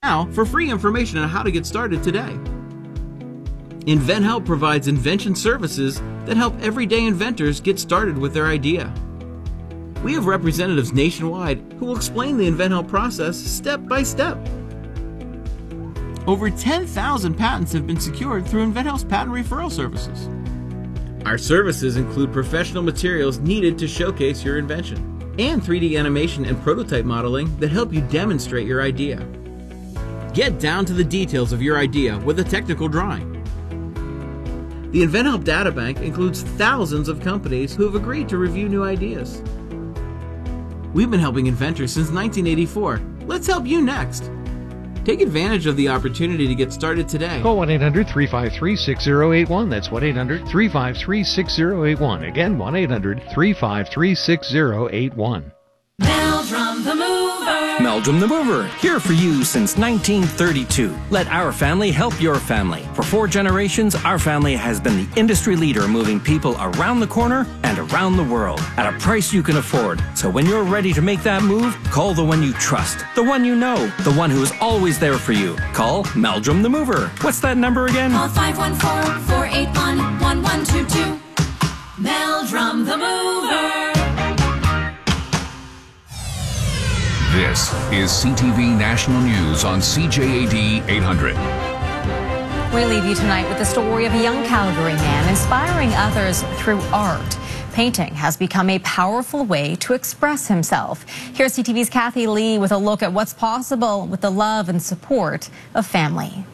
now for free information on how to get started today. InventHelp provides invention services that help everyday inventors get started with their idea. We have representatives nationwide who will explain the InventHelp process step by step. Over 10,000 patents have been secured through InventHelp's patent referral services. Our services include professional materials needed to showcase your invention, and 3D animation and prototype modeling that help you demonstrate your idea. Get down to the details of your idea with a technical drawing. The InventHelp Databank includes thousands of companies who have agreed to review new ideas. We've been helping inventors since 1984. Let's help you next. Take advantage of the opportunity to get started today. Call 1-800-353-6081. That's 1-800-353-6081. Again, 1-800-353-6081. Meldrum the Mover. Meldrum the Mover, here for you since 1932. Let our family help your family. For 4 generations, our family has been the industry leader moving people around the corner and around the world at a price you can afford. So when you're ready to make that move, call the one you trust, the one you know, the one who is always there for you. Call Meldrum the Mover. What's that number again? Call 514-481-1122. Meldrum the Mover. This is CTV National News on CJAD 800. We leave you tonight with the story of a young Calgary man inspiring others through art. Painting has become a powerful way to express himself. Here's CTV's Kathy Lee with a look at what's possible with the love and support of family.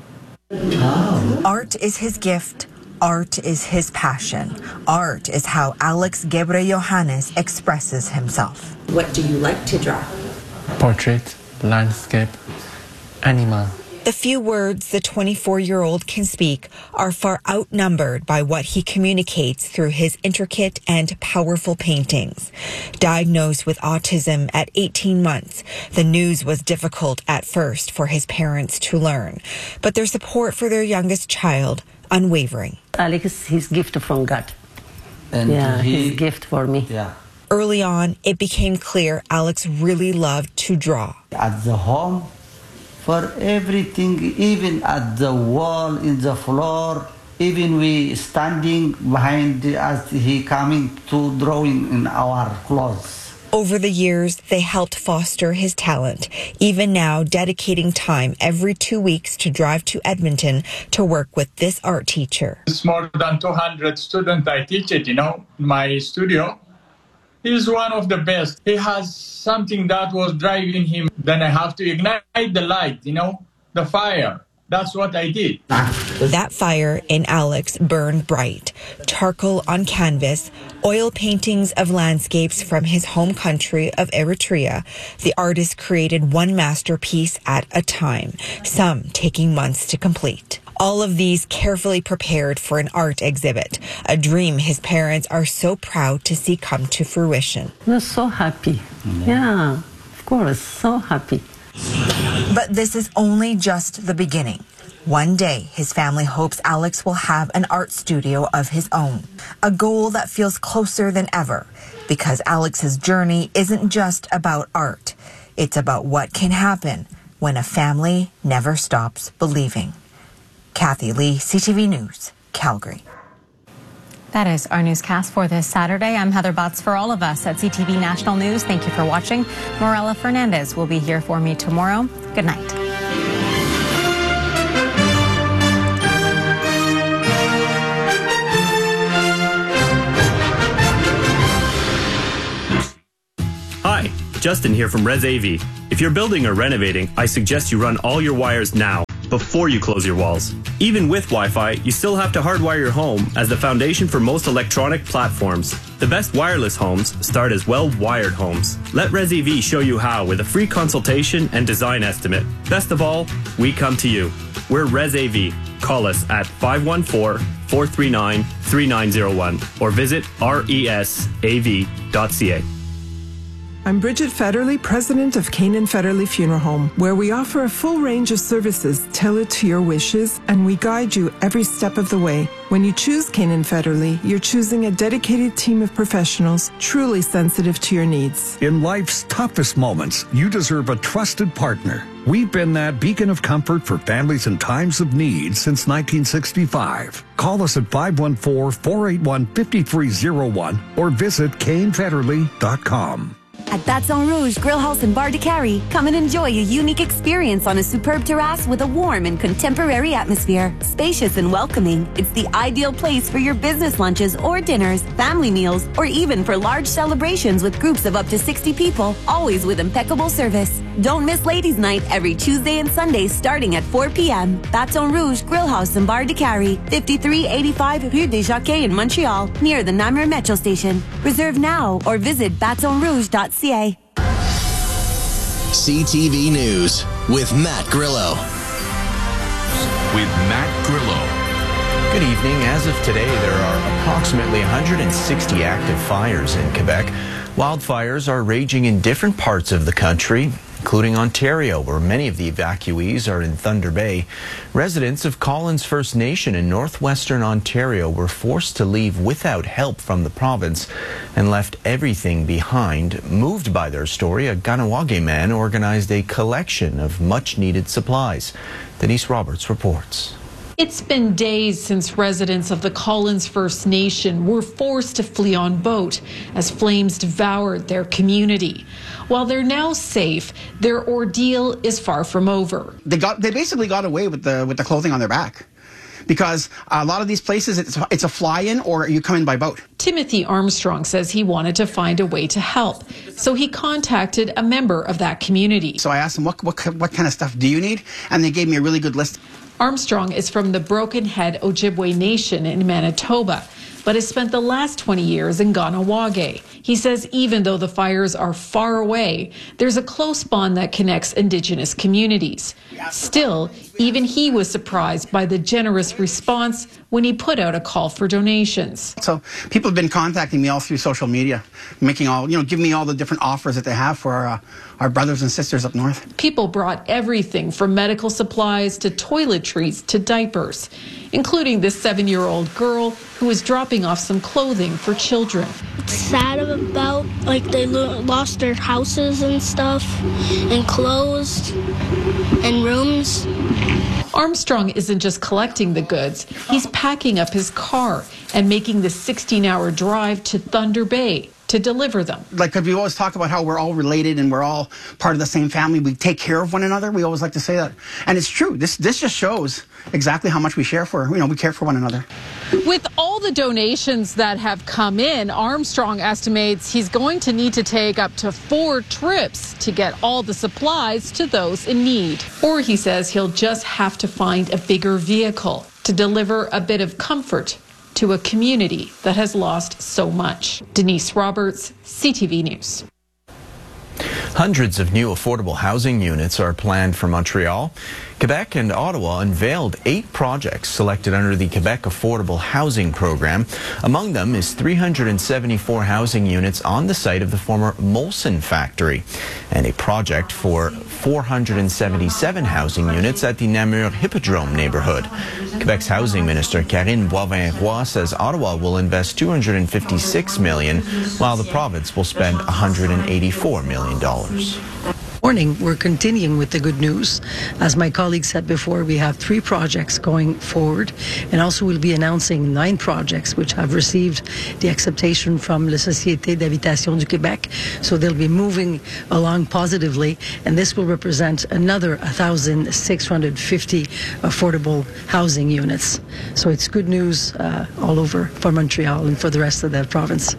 Art is his gift. Art is his passion. Art is how Alex Gebre Johannes expresses himself. What do you like to draw? Portrait, landscape, animal. The few words the 24-year-old can speak are far outnumbered by what he communicates through his intricate and powerful paintings. Diagnosed with autism at 18 months, the news was difficult at first for his parents to learn, but their support for their youngest child unwavering. Alex is his gift from God. And his gift for me. Yeah. Early on, it became clear Alex really loved to draw. At the home, for everything, even at the wall, in the floor, even we standing behind as he coming to drawing in our clothes. Over the years, they helped foster his talent, even now dedicating time every 2 weeks to drive to Edmonton to work with this art teacher. It's more than 200 students I teach it, my studio. He's one of the best. He has something that was driving him. Then I have to ignite the light, the fire. That's what I did. That fire in Alex burned bright. Charcoal on canvas, oil paintings of landscapes from his home country of Eritrea. The artist created one masterpiece at a time, some taking months to complete. All of these carefully prepared for an art exhibit, a dream his parents are so proud to see come to fruition. We're so happy. Yeah, of course, so happy. But this is only just the beginning. One day, his family hopes Alex will have an art studio of his own, a goal that feels closer than ever, because Alex's journey isn't just about art. It's about what can happen when a family never stops believing. Kathy Lee, CTV News, Calgary. That is our newscast for this Saturday. I'm Heather Butts. For all of us at CTV National News, thank you for watching. Morella Fernandez will be here for me tomorrow. Good night. Hi, Justin here from Res AV. If you're building or renovating, I suggest you run all your wires now, before you close your walls. Even with Wi-Fi, you still have to hardwire your home as the foundation for most electronic platforms. The best wireless homes start as well-wired homes. Let Res AV show you how with a free consultation and design estimate. Best of all, we come to you. We're Res AV. Call us at 514-439-3901 or visit resav.ca. I'm Bridget Federley, president of Canaan Federley Funeral Home, where we offer a full range of services tailored to your wishes, and we guide you every step of the way. When you choose Canaan Federley, you're choosing a dedicated team of professionals truly sensitive to your needs. In life's toughest moments, you deserve a trusted partner. We've been that beacon of comfort for families in times of need since 1965. Call us at 514-481-5301 or visit KaneFederle.com. At Baton Rouge Grill House and Bar de Carrie, come and enjoy a unique experience on a superb terrace with a warm and contemporary atmosphere. Spacious and welcoming, it's the ideal place for your business lunches or dinners, family meals, or even for large celebrations with groups of up to 60 people, always with impeccable service. Don't miss Ladies' Night every Tuesday and Sunday starting at 4 p.m. Baton Rouge Grill House and Bar de Carrie, 5385 Rue des Jockeys in Montreal, near the Namur Metro Station. Reserve now or visit batonrouge.ca. CTV News with Matt Grillo. Good evening. As of today, there are approximately 160 active fires in Quebec. Wildfires are raging in different parts of the country, including Ontario, where many of the evacuees are in Thunder Bay. Residents of Collins First Nation in northwestern Ontario were forced to leave without help from the province and left everything behind. Moved by their story, a Kahnawake man organized a collection of much-needed supplies. Denise Roberts reports. It's been days since residents of the Collins First Nation were forced to flee on boat as flames devoured their community. While they're now safe, their ordeal is far from over. They basically got away with the clothing on their back, because a lot of these places it's a fly-in or you come in by boat. Timothy Armstrong says he wanted to find a way to help, so he contacted a member of that community. So I asked him, what kind of stuff do you need? And they gave me a really good list. Armstrong is from the Broken Head Ojibwe Nation in Manitoba, but has spent the last 20 years in Kahnawake. He says even though the fires are far away, there's a close bond that connects Indigenous communities. Still, even he was surprised by the generous response when he put out a call for donations. So people have been contacting me all through social media, giving me all the different offers that they have for our brothers and sisters up north. People brought everything from medical supplies to toiletries to diapers, including this 7-year-old girl who was dropping off some clothing for children. It's sad about, they lost their houses and stuff, and clothes, and rooms. Armstrong isn't just collecting the goods, he's packing up his car and making the 16-hour drive to Thunder Bay to deliver them. Because we always talk about how we're all related and we're all part of the same family. We take care of one another. We always like to say that. And it's true. This just shows exactly how much we share we care for one another. With all the donations that have come in, Armstrong estimates he's going to need to take up to 4 trips to get all the supplies to those in need. Or he says he'll just have to find a bigger vehicle to deliver a bit of comfort to a community that has lost so much. Denise Roberts, CTV News. Hundreds of new affordable housing units are planned for Montreal. Quebec and Ottawa unveiled 8 projects selected under the Quebec Affordable Housing Program. Among them is 374 housing units on the site of the former Molson factory and a project for 477 housing units at the Namur Hippodrome neighborhood. Quebec's housing minister Karine Boivin-Roy says Ottawa will invest $256 million, while the province will spend $184 million. Morning, we're continuing with the good news. As my colleague said before, we have 3 projects going forward, and also we'll be announcing 9 projects which have received the acceptation from La Société d'Habitation du Québec. So they'll be moving along positively, and this will represent another 1,650 affordable housing units. So it's good news all over for Montreal and for the rest of the province.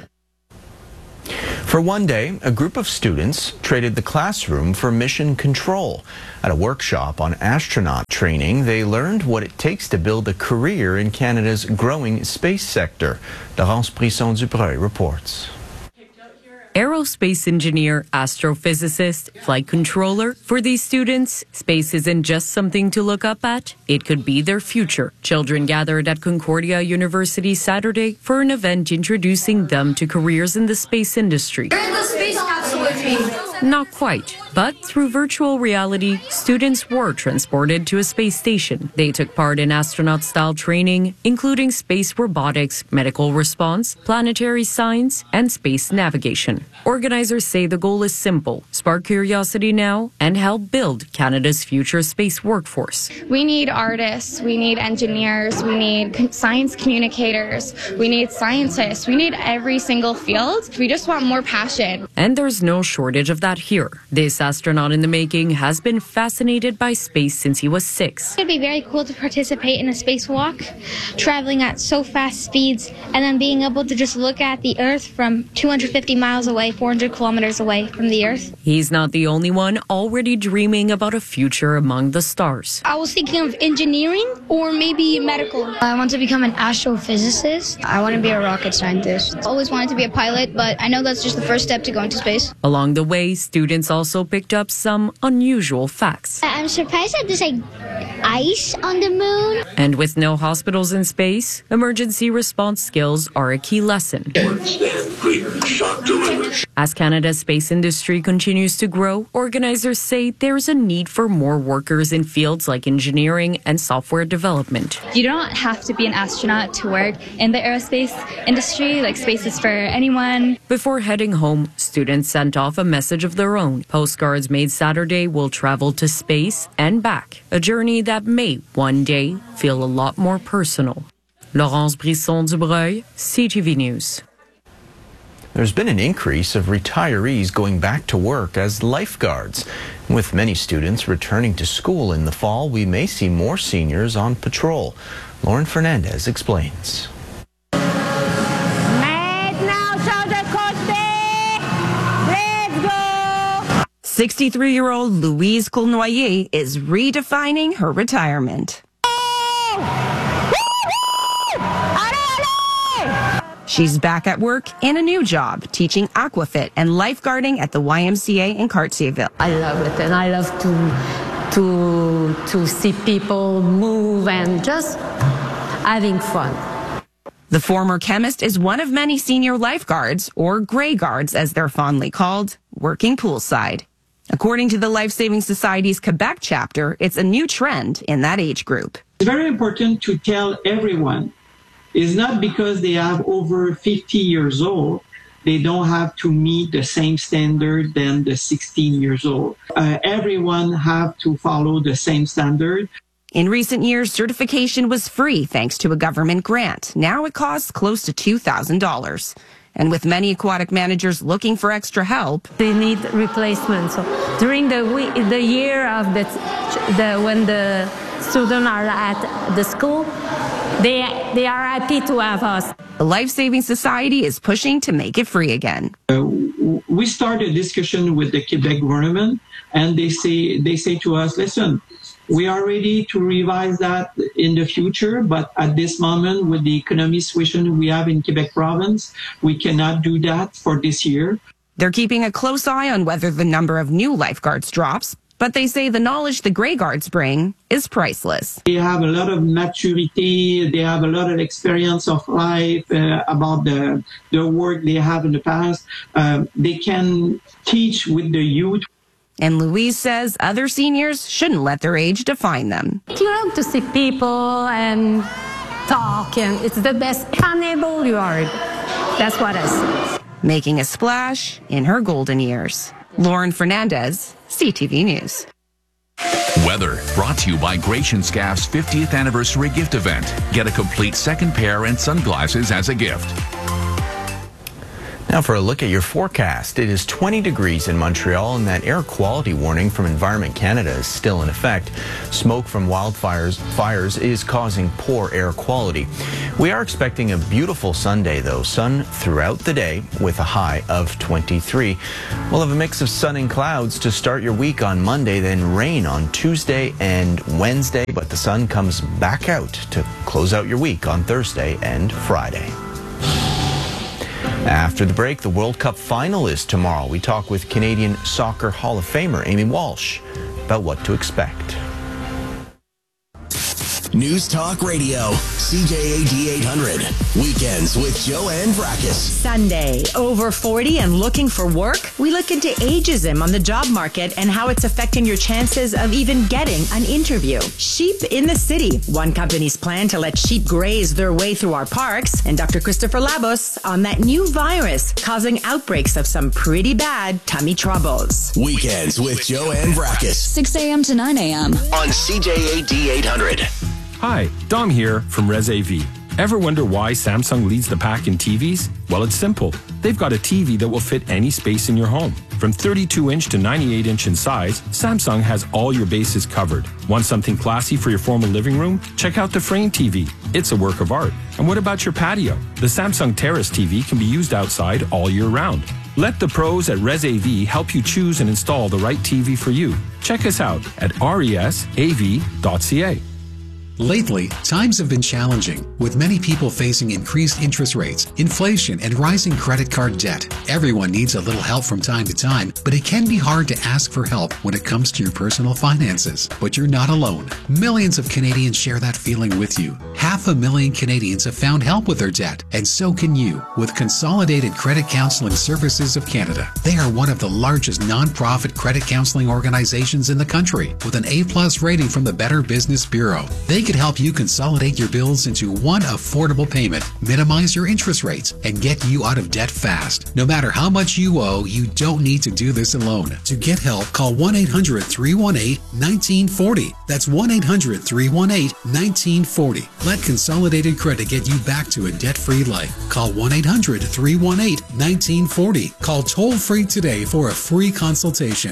For one day, a group of students traded the classroom for mission control. At a workshop on astronaut training, they learned what it takes to build a career in Canada's growing space sector. Laurence Brisson-Dubreuil reports. Aerospace engineer, astrophysicist, flight controller. For these students, space isn't just something to look up at. It could be their future. Children gathered at Concordia University Saturday for an event introducing them to careers in the space industry. You're in the space capsule with me. Not quite. But through virtual reality, students were transported to a space station. They took part in astronaut-style training, including space robotics, medical response, planetary science, and space navigation. Organizers say the goal is simple: spark curiosity now and help build Canada's future space workforce. We need artists, we need engineers, we need science communicators, we need scientists, we need every single field. We just want more passion. And there's no shortage of that here. This astronaut in the making has been fascinated by space since he was 6. It'd be very cool to participate in a spacewalk, traveling at so fast speeds, and then being able to just look at the Earth from 250 miles away, 400 kilometers away from the Earth. He's not the only one already dreaming about a future among the stars. I was thinking of engineering or maybe medical. I want to become an astrophysicist. I want to be a rocket scientist. I always wanted to be a pilot, but I know that's just the first step to going to space. Along the way, students also picked up some unusual facts. I'm surprised that there's like ice on the moon. And with no hospitals in space, emergency response skills are a key lesson. As Canada's space industry continues to grow, organizers say there's a need for more workers in fields like engineering and software development. You don't have to be an astronaut to work in the aerospace industry. Like, space is for anyone. Before heading home, students sent off a message of their own. Postcards made Saturday will travel to space and back, a journey that may one day feel a lot more personal. Laurence Brisson-Dubreuil, CTV News. There's been an increase of retirees going back to work as lifeguards. With many students returning to school in the fall, we may see more seniors on patrol. Lauren Fernandez explains. 63-year-old Louise Cournoyer is redefining her retirement. She's back at work in a new job, teaching aquafit and lifeguarding at the YMCA in Cartierville. I love it, and I love to see people move and just having fun. The former chemist is one of many senior lifeguards, or gray guards as they're fondly called, working poolside. According to the Life Saving Society's Quebec chapter, it's a new trend in that age group. It's very important to tell everyone, it's not because they have over 50 years old, they don't have to meet the same standard than the 16 years old. Everyone have to follow the same standard. In recent years, certification was free thanks to a government grant. Now it costs close to $2,000. And with many aquatic managers looking for extra help, they need replacement. So during the year of when the students are at the school, they are happy to have us. The Life Saving Society is pushing to make it free again. We started a discussion with the Quebec government, and they say to us, listen, we are ready to revise that in the future, but at this moment, with the economic situation we have in Quebec province, we cannot do that for this year. They're keeping a close eye on whether the number of new lifeguards drops, but they say the knowledge the gray guards bring is priceless. They have a lot of maturity, they have a lot of experience of life about the work they have in the past. They can teach with the youth. And Louise says other seniors shouldn't let their age define them. You love to see people and talk, and it's the best animal you are. That's what I say. Making a splash in her golden years. Lauren Fernandez, CTV News. Weather brought to you by Gratian Scaff's 50th anniversary gift event. Get a complete second pair and sunglasses as a gift. Now for a look at your forecast. It is 20 degrees in Montreal, and that air quality warning from Environment Canada is still in effect. Smoke from fires is causing poor air quality. We are expecting a beautiful Sunday, though. Sun throughout the day with a high of 23. We'll have a mix of sun and clouds to start your week on Monday, then rain on Tuesday and Wednesday, but the sun comes back out to close out your week on Thursday and Friday. After the break, the World Cup final is tomorrow. We talk with Canadian Soccer Hall of Famer Amy Walsh about what to expect. News Talk Radio, CJAD 800. Weekends with Joanne Vracus. Sunday, over 40 and looking for work? We look into ageism on the job market and how it's affecting your chances of even getting an interview. Sheep in the City, one company's plan to let sheep graze their way through our parks, and Dr. Christopher Labos on that new virus causing outbreaks of some pretty bad tummy troubles. Weekends with Joanne Vracus. 6 a.m. to 9 a.m. on CJAD 800. Hi, Dom here from ResAV. Ever wonder why Samsung leads the pack in TVs? Well, it's simple. They've got a TV that will fit any space in your home. From 32-inch to 98-inch in size, Samsung has all your bases covered. Want something classy for your formal living room? Check out the Frame TV. It's a work of art. And what about your patio? The Samsung Terrace TV can be used outside all year round. Let the pros at ResAV help you choose and install the right TV for you. Check us out at resav.ca. Lately, times have been challenging, with many people facing increased interest rates, inflation, and rising credit card debt. Everyone needs a little help from time to time, but it can be hard to ask for help when it comes to your personal finances. But you're not alone. Millions of Canadians share that feeling with you. 500,000 Canadians have found help with their debt, and so can you with Consolidated Credit Counseling Services of Canada. They are one of the largest non-profit credit counseling organizations in the country, with an A+ rating from the Better Business Bureau. They could help you consolidate your bills into one affordable payment, minimize your interest rates, and get you out of debt fast. No matter how much you owe, you don't need to do this alone. To get help, call 1-800-318-1940. That's 1-800-318-1940. Let Consolidated Credit get you back to a debt-free life. Call 1-800-318-1940. Call toll-free today for a free consultation.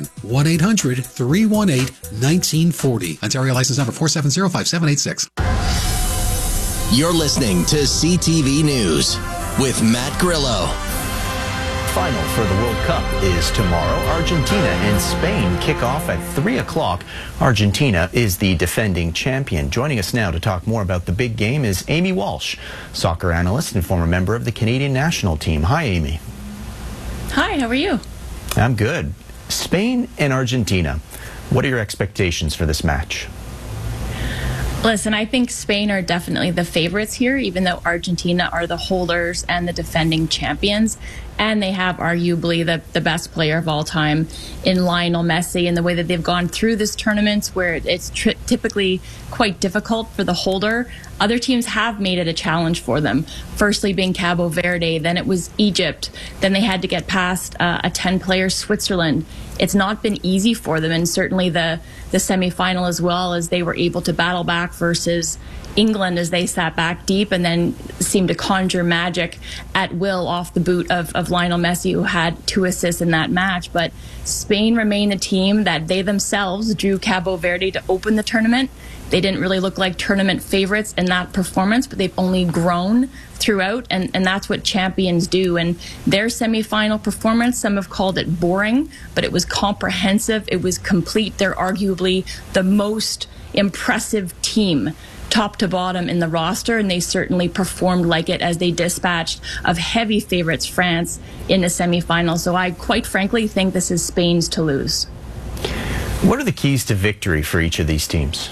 1-800-318-1940. Ontario license number 4705786. You're listening to CTV News with Matt Grillo. Final for the World Cup is tomorrow. Argentina and Spain kick off at 3 o'clock. Argentina is the defending champion. Joining us now to talk more about the big game is Amy Walsh, soccer analyst and former member of the Canadian national team. Hi, Amy. Hi, how are you? I'm good. Spain and Argentina, what are your expectations for this match? Listen, I think Spain are definitely the favorites here, even though Argentina are the holders and the defending champions. And they have arguably the best player of all time in Lionel Messi, and the way that they've gone through this tournament where it's typically quite difficult for the holder. Other teams have made it a challenge for them. Firstly being Cabo Verde, then it was Egypt, then they had to get past a 10-player Switzerland. It's not been easy for them, and certainly the semifinal as well, as they were able to battle back versus England as they sat back deep and then seemed to conjure magic at will off the boot of Lionel Messi, who had 2 assists in that match. But Spain remain the team that they themselves drew Cabo Verde to open the tournament. They didn't really look like tournament favorites in that performance, but they've only grown throughout, and that's what champions do. And their semifinal performance, some have called it boring, but it was comprehensive. It was complete. They're arguably the most impressive team top to bottom in the roster, and they certainly performed like it as they dispatched of heavy favorites France in the semifinal. So I quite frankly think this is Spain's to lose. What are the keys to victory for each of these teams?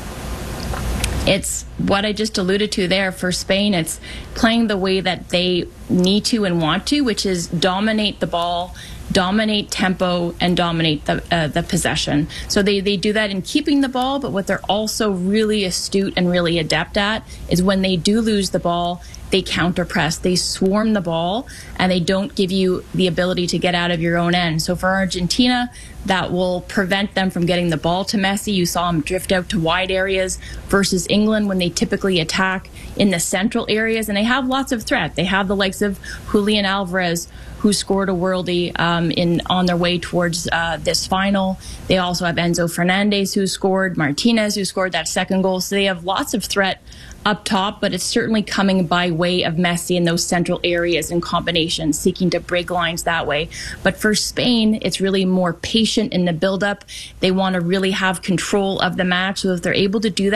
It's what I just alluded to there for Spain. It's playing the way that they need to and want to, which is dominate the ball, dominate tempo, and dominate the possession. So they do that in keeping the ball, but what they're also really astute and really adept at is when they do lose the ball, they counter press, they swarm the ball, and they don't give you the ability to get out of your own end. So for Argentina, that will prevent them from getting the ball to Messi. You saw him drift out to wide areas versus England when they typically attack in the central areas, and they have lots of threat. They have the likes of Julian Alvarez, who scored a worldie on their way towards this final. They also have Enzo Fernandez, who scored, Martinez, who scored that second goal. So they have lots of threat up top, but it's certainly coming by way of Messi in those central areas in combination, seeking to break lines that way. But for Spain, it's really more patient in the build-up. They want to really have control of the match, so if they're able to do that,